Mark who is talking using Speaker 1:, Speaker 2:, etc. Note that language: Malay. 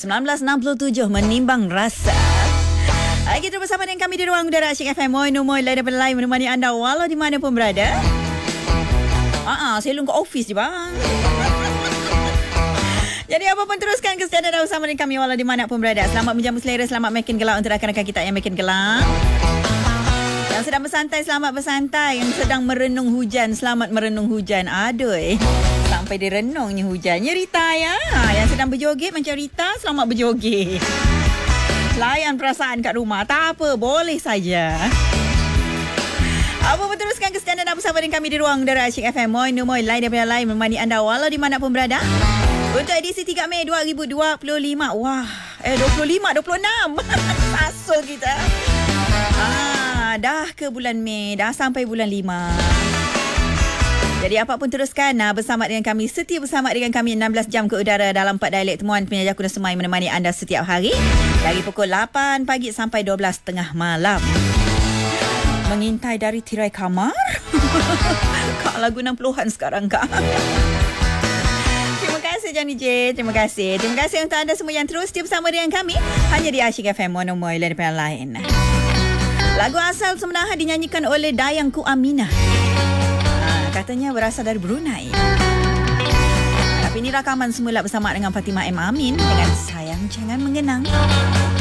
Speaker 1: 1967 menimbang rasa. Kita bersama dengan kami di ruang udara Asyik FM. Moy lain daripada lain menemani anda walau di mana pun berada. Saya lung ke office je bang. Jadi apa pun teruskan kesetiaan anda bersama dengan kami walau di mana pun berada. Selamat menjamu selera, selamat makin gelap untuk rakan-rakan kita yang makin gelap. Yang sedang bersantai, selamat bersantai. Yang sedang merenung hujan, selamat merenung hujan. Aduh, sampai direnungnya hujannya Rita ya. Yang sedang berjoget macam Rita, selamat berjoget. Layan perasaan kat rumah. Tak apa, boleh saja. Apa pun teruskan kesetiaan anda bersama dengan kami di ruang udara Asyik FM. Moy lain daripada lain menemani anda walau di mana pun berada. Untuk edisi 3 Mei 2025. Wah, 26. Asul kita. Dah ke bulan Mei, dah sampai bulan 5. Jadi apa pun teruskan bersama dengan kami, setia bersama dengan kami 16 jam ke udara dalam 4 dialek temuan penyaja Kuda Semai menemani anda setiap hari dari pukul 8 pagi sampai 12.30 malam. Mengintai dari tirai kamar. Kak, lagu 60-an sekarang Kak. Terima kasih Johnny J. Terima kasih untuk anda semua yang terus setia bersama dengan kami hanya di Asyik FM Monomoy daripada lain. Lagu asal sebenarnya dinyanyikan oleh Dayangku Aminah. Katanya berasal dari Brunei. Tapi ini rakaman semula bersama dengan Fatimah M. Amin dengan Sayang Jangan Mengenang.